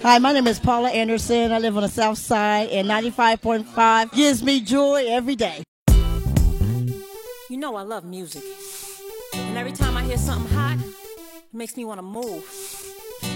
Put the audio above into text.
Hi, my name is Paula Anderson. I live on the South Side, and 95.5 gives me joy every day. You know I love music. And every time I hear something hot, it makes me want to move.